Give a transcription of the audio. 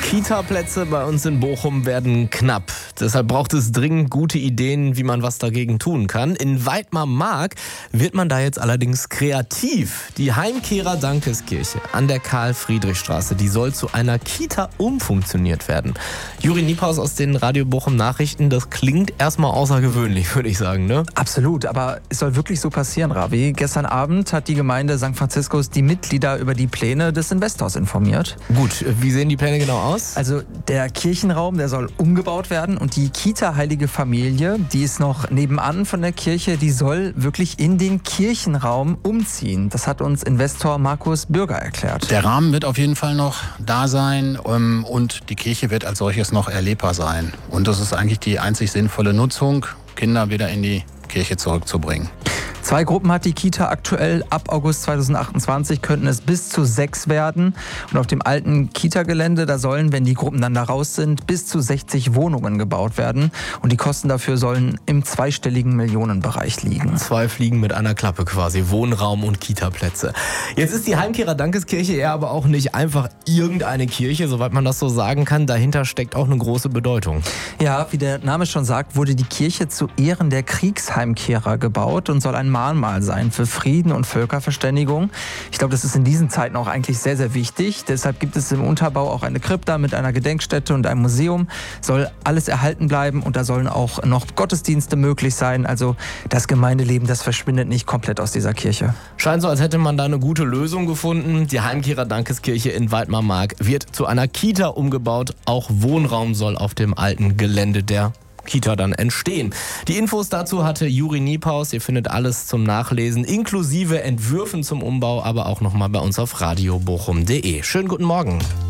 Kita-Plätze bei uns in Bochum werden knapp. Deshalb braucht es dringend gute Ideen, wie man was dagegen tun kann. In Weidmar-Mark wird man da jetzt allerdings kreativ. Die Heimkehrer-Dankeskirche an der Karl-Friedrich-Straße, die soll zu einer Kita umfunktioniert werden. Juri Niepaus aus den Radio Bochum Nachrichten, das klingt erstmal außergewöhnlich, würde ich sagen, ne? Absolut, aber es soll wirklich so passieren, Ravi. Gestern Abend hat die Gemeinde St. Franziskus die Mitglieder über die Pläne des Investors informiert. Gut, wie sehen die Pläne genau aus? Also der Kirchenraum, der soll umgebaut werden und die Kita Heilige Familie, die ist noch nebenan von der Kirche, die soll wirklich in den Kirchenraum umziehen. Das hat uns Investor Markus Bürger erklärt. Der Rahmen wird auf jeden Fall noch da sein und die Kirche wird als solches noch erlebbar sein. Und das ist eigentlich die einzig sinnvolle Nutzung, Kinder wieder in die Kirche zurückzubringen. 2 Gruppen hat die Kita aktuell. Ab August 2028 könnten es bis zu 6 werden. Und auf dem alten Kita-Gelände, da sollen, wenn die Gruppen dann da raus sind, bis zu 60 Wohnungen gebaut werden. Und die Kosten dafür sollen im zweistelligen Millionenbereich liegen. 2 Fliegen mit einer Klappe quasi, Wohnraum und Kita-Plätze. Jetzt ist die Heimkehrer-Dankeskirche eher aber auch nicht einfach irgendeine Kirche, soweit man das so sagen kann. Dahinter steckt auch eine große Bedeutung. Ja, wie der Name schon sagt, wurde die Kirche zu Ehren der Kriegsheimkehrer gebaut und soll ein Mahnmal sein für Frieden und Völkerverständigung. Ich glaube, das ist in diesen Zeiten auch eigentlich sehr, sehr wichtig. Deshalb gibt es im Unterbau auch eine Krypta mit einer Gedenkstätte und einem Museum. Soll alles erhalten bleiben und da sollen auch noch Gottesdienste möglich sein. Also das Gemeindeleben, das verschwindet nicht komplett aus dieser Kirche. Scheint so, als hätte man da eine gute Lösung gefunden. Die Heimkehrer-Dankeskirche in Weidmar-Mark wird zu einer Kita umgebaut. Auch Wohnraum soll auf dem alten Gelände der Kita dann entstehen. Die Infos dazu hatte Juri Niepaus. Ihr findet alles zum Nachlesen, inklusive Entwürfen zum Umbau, aber auch nochmal bei uns auf radiobochum.de. Schönen guten Morgen.